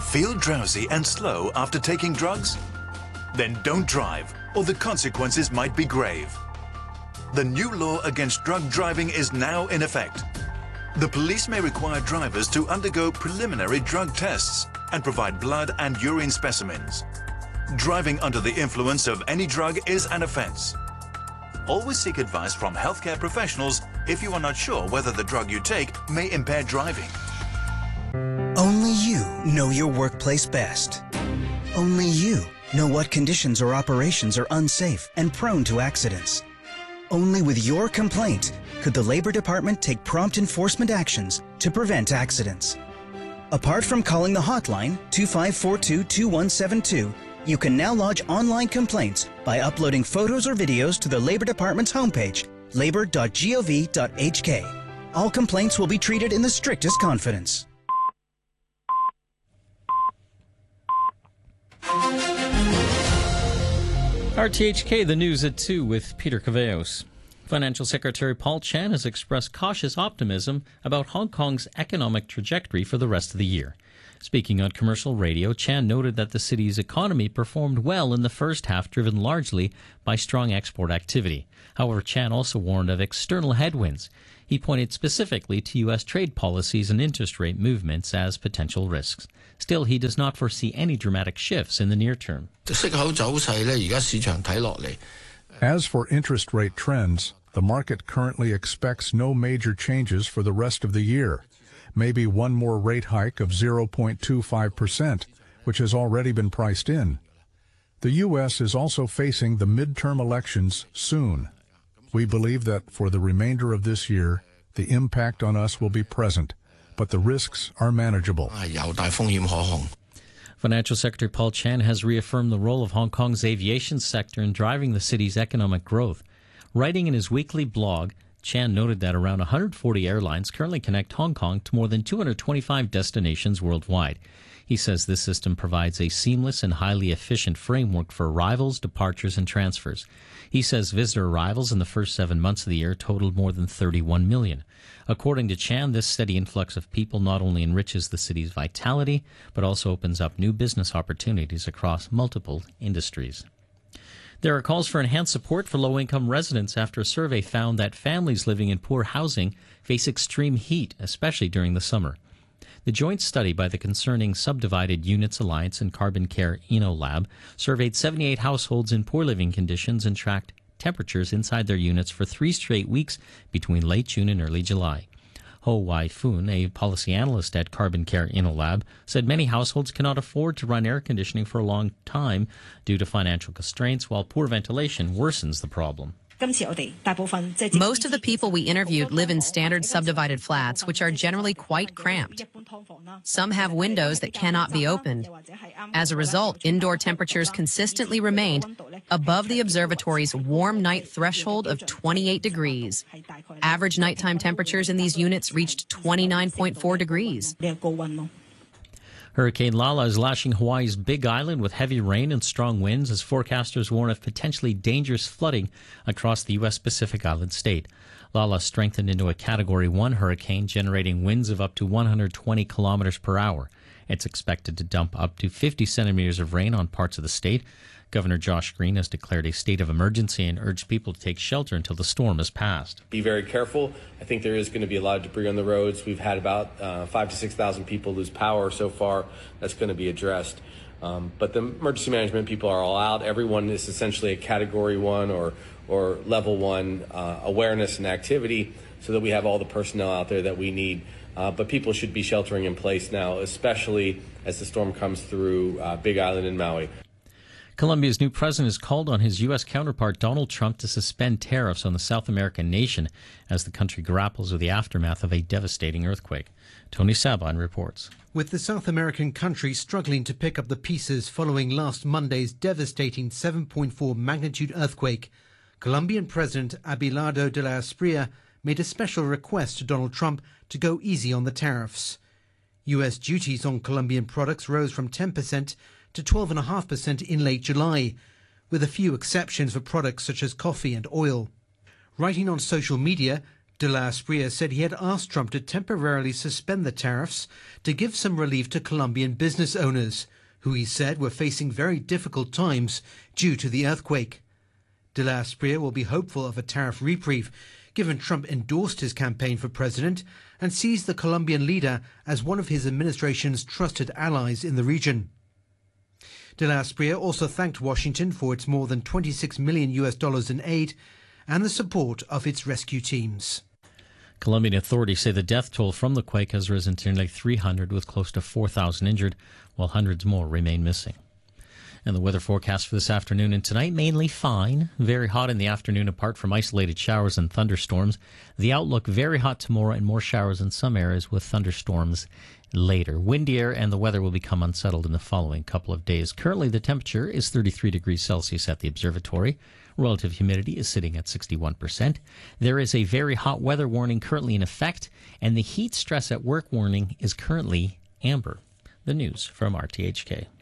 Feel drowsy and slow after taking drugs? Then don't drive, or the consequences might be grave. The new law against drug driving is now in effect. The police may require drivers to undergo preliminary drug tests and provide blood and urine specimens. Driving under the influence of any drug is an offense. Always seek advice from healthcare professionals if you are not sure whether the drug you take may impair driving. Only you know your workplace best. Only you know what conditions or operations are unsafe and prone to accidents. Only with your complaint could the Labor Department take prompt enforcement actions to prevent accidents. Apart from calling the hotline 2542-2172, you can now lodge online complaints by uploading photos or videos to the Labor Department's homepage, labor.gov.hk. All complaints will be treated in the strictest confidence. RTHK, the news at 2 with Peter Caveos. Financial Secretary Paul Chan has expressed cautious optimism about Hong Kong's economic trajectory for the rest of the year. Speaking on commercial radio, Chan noted that the city's economy performed well in the first half, driven largely by strong export activity. However, Chan also warned of external headwinds. He pointed specifically to U.S. trade policies and interest rate movements as potential risks. Still, he does not foresee any dramatic shifts in the near term. As for interest rate trends, the market currently expects no major changes for the rest of the year. Maybe one more rate hike of 0.25%, which has already been priced in. The U.S. is also facing the midterm elections soon. We believe that for the remainder of this year, the impact on us will be present, but the risks are manageable. Financial Secretary Paul Chan has reaffirmed the role of Hong Kong's aviation sector in driving the city's economic growth. Writing in his weekly blog, Chan noted that around 140 airlines currently connect Hong Kong to more than 225 destinations worldwide. He says this system provides a seamless and highly efficient framework for arrivals, departures, and transfers. He says visitor arrivals in the first 7 months of the year totaled more than 31 million. According to Chan, this steady influx of people not only enriches the city's vitality, but also opens up new business opportunities across multiple industries. There are calls for enhanced support for low-income residents after a survey found that families living in poor housing face extreme heat, especially during the summer. The joint study by the Concerning Subdivided Units Alliance and Carbon Care InnoLab surveyed 78 households in poor living conditions and tracked temperatures inside their units for 3 straight weeks between late June and early July. Ho Wai-Foon, a policy analyst at Carbon Care InnoLab, said many households cannot afford to run air conditioning for a long time due to financial constraints, while poor ventilation worsens the problem. Most of the people we interviewed live in standard subdivided flats, which are generally quite cramped. Some have windows that cannot be opened. As a result, indoor temperatures consistently remained above the observatory's warm night threshold of 28 degrees. Average nighttime temperatures in these units reached 29.4 degrees. Hurricane Lala is lashing Hawaii's Big Island with heavy rain and strong winds as forecasters warn of potentially dangerous flooding across the U.S. Pacific Island state. Lala strengthened into a Category 1 hurricane, generating winds of up to 120 kilometers per hour. It's expected to dump up to 50 centimeters of rain on parts of the state. Governor Josh Green has declared a state of emergency and urged people to take shelter until the storm has passed. Be very careful. I think there is going to be a lot of debris on the roads. We've had about 5,000 to 6,000 people lose power so far. That's going to be addressed. But the emergency management people are all out. Everyone is essentially a Category 1 or Level 1 awareness and activity so that we have all the personnel out there that we need. But people should be sheltering in place now, especially as the storm comes through Big Island and Maui. Colombia's new president has called on his U.S. counterpart Donald Trump to suspend tariffs on the South American nation as the country grapples with the aftermath of a devastating earthquake. Tony Saban reports. With the South American country struggling to pick up the pieces following last Monday's devastating 7.4 magnitude earthquake, Colombian President Abelardo de la Espriella made a special request to Donald Trump to go easy on the tariffs. U.S. duties on Colombian products rose from 10% to 12.5% in late July, with a few exceptions for products such as coffee and oil. Writing on social media, De La Espriella said he had asked Trump to temporarily suspend the tariffs to give some relief to Colombian business owners, who he said were facing very difficult times due to the earthquake. De La Espriella will be hopeful of a tariff reprieve, given Trump endorsed his campaign for president and sees the Colombian leader as one of his administration's trusted allies in the region. De La Espriella also thanked Washington for its more than $26 million in aid and the support of its rescue teams. Colombian authorities say the death toll from the quake has risen to nearly 300, with close to 4,000 injured, while hundreds more remain missing. And the weather forecast for this afternoon and tonight, mainly fine. Very hot in the afternoon, apart from isolated showers and thunderstorms. The outlook, very hot tomorrow and more showers in some areas with thunderstorms later. Windier, and the weather will become unsettled in the following couple of days. Currently, the temperature is 33 degrees Celsius at the observatory. Relative humidity is sitting at 61%. There is a very hot weather warning currently in effect, and the heat stress at work warning is currently amber. The news from RTHK.